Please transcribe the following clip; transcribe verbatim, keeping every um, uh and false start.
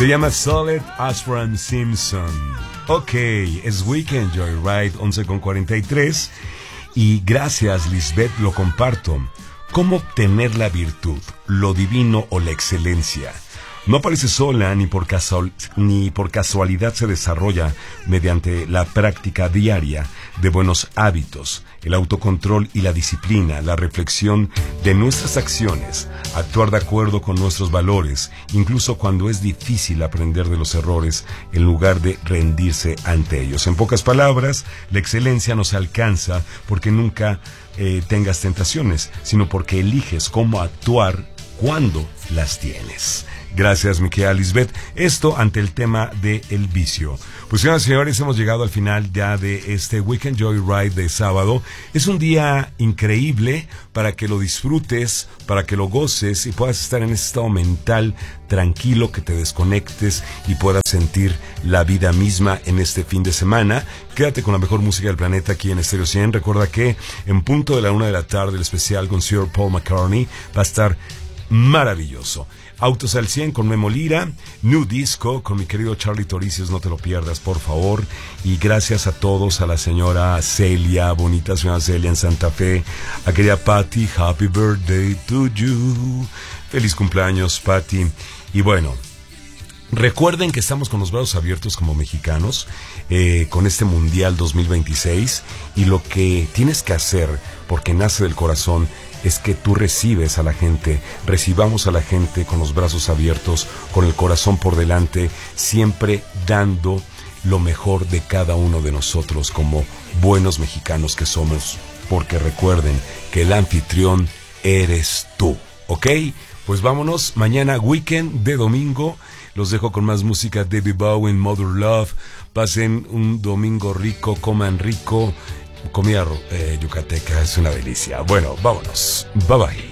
Se llama Solid Ashford Simpson. Ok, es Weekend Joyride, once con cuarenta y tres. Y gracias, Lisbeth, lo comparto. ¿Cómo obtener la virtud, lo divino o la excelencia? No aparece sola ni por, casual, ni por casualidad se desarrolla mediante la práctica diaria de buenos hábitos, el autocontrol y la disciplina, la reflexión de nuestras acciones, actuar de acuerdo con nuestros valores, incluso cuando es difícil aprender de los errores en lugar de rendirse ante ellos. En pocas palabras, la excelencia no se alcanza porque nunca eh, tengas tentaciones, sino porque eliges cómo actuar cuando las tienes. Gracias, mi querida Lisbeth. Esto ante el tema de el vicio. Pues, señoras y señores, hemos llegado al final ya de este Weekend Joyride de sábado. Es un día increíble para que lo disfrutes, para que lo goces y puedas estar en ese estado mental tranquilo, que te desconectes y puedas sentir la vida misma en este fin de semana. Quédate con la mejor música del planeta aquí en Estéreo cien. Recuerda que en punto de la una de la tarde el especial con Sir Paul McCartney va a estar maravilloso. Autos al cien con Memo Lira, New Disco con mi querido Charlie Toricios, no te lo pierdas, por favor. Y gracias a todos, a la señora Celia, bonita señora Celia en Santa Fe, a querida Patty, happy birthday to you. Feliz cumpleaños, Patty. Y bueno, recuerden que estamos con los brazos abiertos como mexicanos, eh, con este Mundial dos mil veintiséis, y lo que tienes que hacer, porque nace del corazón, es que tú recibes a la gente, recibamos a la gente con los brazos abiertos, con el corazón por delante, siempre dando lo mejor de cada uno de nosotros como buenos mexicanos que somos, porque recuerden que el anfitrión eres tú, ¿ok? Pues vámonos, mañana weekend de domingo, los dejo con más música, David Bowie, Mother Love, pasen un domingo rico, coman rico. Comida eh, yucateca es una delicia. Bueno, vámonos. Bye bye.